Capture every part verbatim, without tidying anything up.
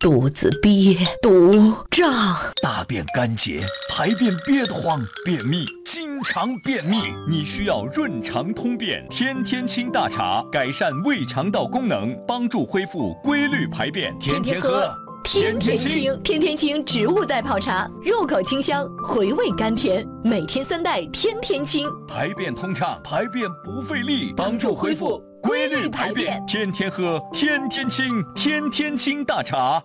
肚子憋，肚胀， 大便干结，排便憋得慌，便秘，经常便秘，你需要润肠通便天天清大茶，改善胃肠道功能，帮助恢复规律排便，天天喝。 天天清，天天清植物代泡茶，入口清香，回味甘甜，每天三袋，天天清， 排便通畅，排便不费力，帮助恢复规律排便，天天喝，天天清，天天清大茶。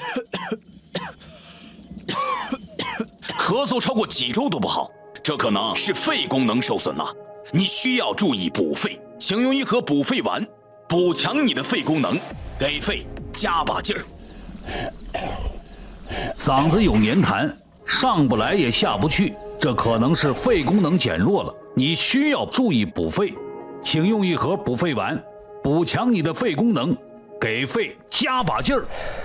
咳嗽超过几周都不好，这可能是肺功能受损了，你需要注意补肺，请用一盒补肺丸，补强你的肺功能，给肺加把劲儿。 嗓子有黏痰，上不来也下不去，这可能是肺功能减弱了，你需要注意补肺，请用一盒补肺丸，补强你的肺功能，给肺加把劲儿。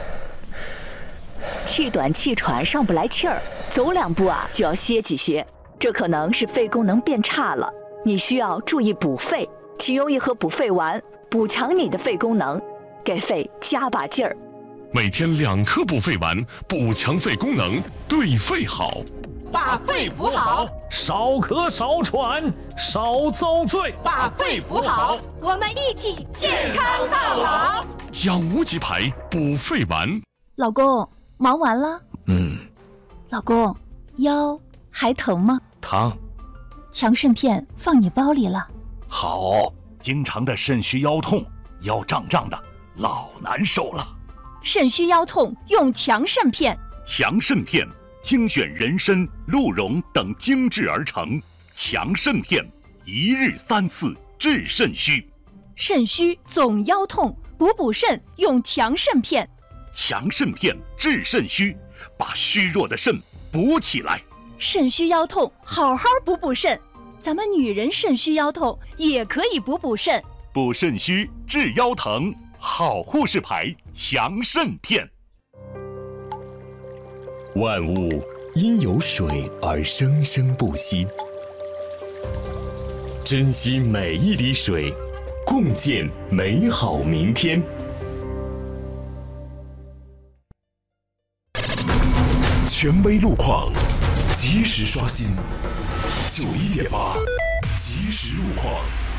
气短气喘上不来气儿，走两步啊就要歇几歇，这可能是肺功能变差了，你需要注意补肺，请用一盒补肺丸，补强你的肺功能，给肺加把劲儿。 每天两颗补肺丸，补强肺功能，对肺好。 把肺补好， 少咳少喘少遭罪。 把肺补好， 我们一起健康到老。 养无极牌补肺丸。 老公，忙完了？ 嗯。 老公，腰还疼吗？ 疼。 强肾片放你包里了。 好，经常的肾虚腰痛，腰胀胀的，老难受了。 肾虚腰痛用强肾片。 强肾片精选人参、鹿茸等精制而成，强肾片一日三次治肾虚。 肾虚总腰痛，补补肾用强肾片。 强肾片治肾虚，把虚弱的肾补起来。 肾虚腰痛，好好补补肾。咱们女人肾虚腰痛也可以补补肾。 补肾虚治腰疼，好护士牌强肾片。 万物因有水而生生不息，珍惜每一滴水，共建美好明天。权威路况，及时刷新。九一点八，及时路况。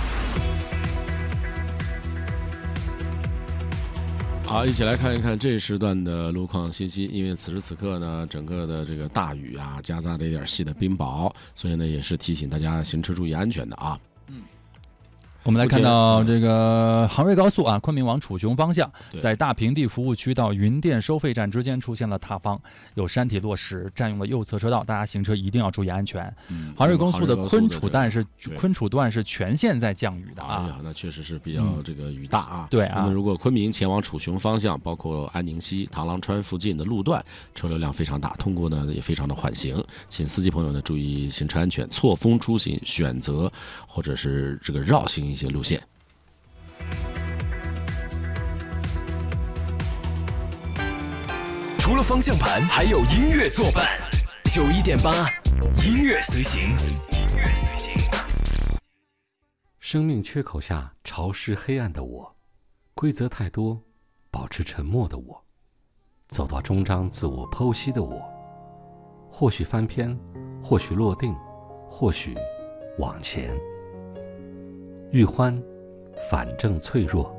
好，一起来看一看这时段的路况信息。因为此时此刻呢，整个的这个大雨啊，夹杂着一点细的冰雹，所以呢，也是提醒大家行车注意安全的啊。 嗯。我们来看到这个杭瑞高速啊，昆明往楚雄方向，在大平地服务区到云店收费站之间出现了塌方，有山体落石，占用了右侧车道，大家行车一定要注意安全。嗯、杭瑞高速的昆楚段是昆楚段是全线在降雨的啊。 哎呀，那确实是比较这个雨大啊。 嗯、对啊。 那么如果昆明前往楚雄方向，包括安宁西、螳螂川附近的路段，车流量非常大，通过呢也非常的缓行，请司机朋友呢注意行车安全，错峰出行，选择或者是这个绕行一些路线。 除了方向盘，还有音乐作伴。九一点八，音乐随行。 生命缺口下潮湿黑暗的我，规则太多，保持沉默的我，走到终章自我剖析的我，或许翻篇，或许落定，或许往前。欲欢，反正脆弱，